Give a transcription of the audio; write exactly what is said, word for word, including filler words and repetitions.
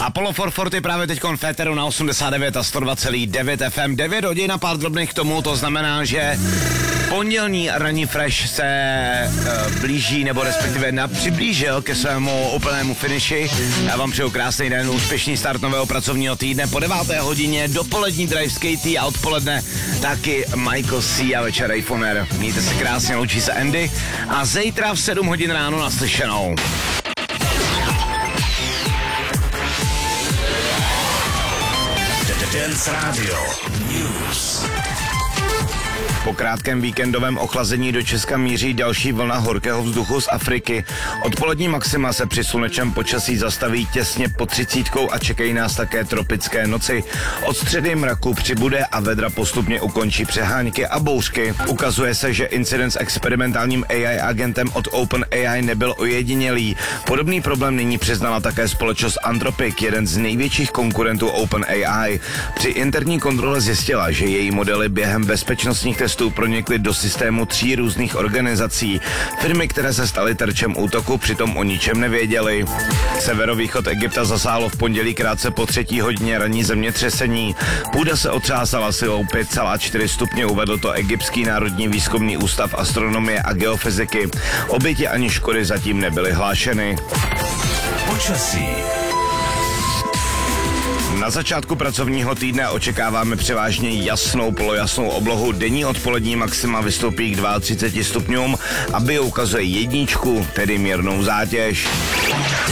Apollo čtyři sta čtyřicet právě teď Féteru na osmdesát devět a sto dva celá devět F M, devět hodin a pár drobných k tomu, to znamená, že pondělní ranní fresh se uh, blíží, nebo respektive na, přiblížil ke svému úplnému finiši. Já vám přeju krásný den, úspěšný start nového pracovního týdne. Po deváté hodině dopolední drive s Katie a odpoledne taky Michael C. a večer iPhoner. Mějte se krásně, loučí se Andy a zítra v sedm hodin ráno naslyšenou. Dance Radio News. Po krátkém víkendovém ochlazení do Česka míří další vlna horkého vzduchu z Afriky. Odpolední maxima se při slunečném počasí zastaví těsně pod třicítkou a čekají nás také tropické noci. Od středy mraku přibude a vedra postupně ukončí přehánky a bouřky. Ukazuje se, že incident s experimentálním A I agentem od OpenAI nebyl ojedinělý. Podobný problém nyní přiznala také společnost Anthropic, jeden z největších konkurentů OpenAI. Při interní kontrole zjistila, že její modely během bezpečnostních testů pronikly do systému tří různých organizací. Firmy, které se staly terčem útoku, přitom o ničem nevěděly. Severovýchod Egypta zasáhlo v pondělí krátce po třetí hodině ranní zemětřesení. Půda se otřásala silou pět celá čtyři stupně, uvedl to Egyptský národní výzkumný ústav astronomie a geofyziky. Oběti ani škody zatím nebyly hlášeny. Počasí. Na začátku pracovního týdne očekáváme převážně jasnou, polojasnou oblohu. Denní odpolední maxima vystoupí k třiceti dvou stupňům a bio ukazuje jedničku, tedy mírnou zátěž.